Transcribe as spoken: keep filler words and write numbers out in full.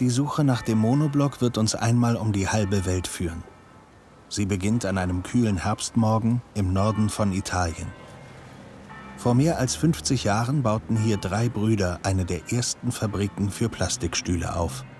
Die Suche nach dem Monoblock wird uns einmal um die halbe Welt führen. Sie beginnt an einem kühlen Herbstmorgen im Norden von Italien. Vor mehr als fünfzig Jahren bauten hier drei Brüder eine der ersten Fabriken für Plastikstühle auf.